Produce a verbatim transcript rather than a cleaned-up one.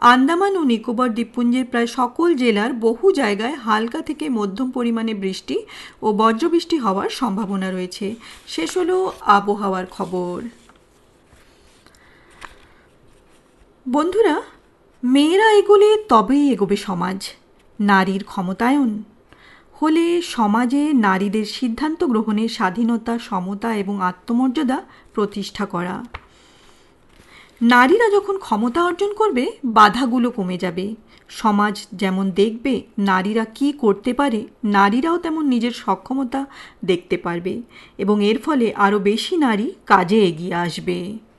আন্দামান ও নিকোবর দ্বীপপুঞ্জের প্রায় সকল জেলার বহু জায়গায় হালকা থেকে মধ্যম পরিমাণে বৃষ্টি ও বজ্রবৃষ্টি হওয়ার সম্ভাবনা রয়েছে। শেষ হলো আবহাওয়ার খবর। বন্ধুরা, মেয়েরা এগোলে তবেই এগোবে সমাজ। নারীর ক্ষমতায়ন হলে সমাজে নারীদের সিদ্ধান্ত গ্রহণের স্বাধীনতা, সমতা এবং আত্মমর্যাদা প্রতিষ্ঠা করা। নারীরা যখন ক্ষমতা অর্জন করবে, বাধাগুলো কমে যাবে। সমাজ যেমন দেখবে নারীরা কি করতে পারে, নারীরাও তেমন নিজের সক্ষমতা দেখতে পারবে এবং এর ফলে আরও বেশি নারী কাজে এগিয়ে আসবে।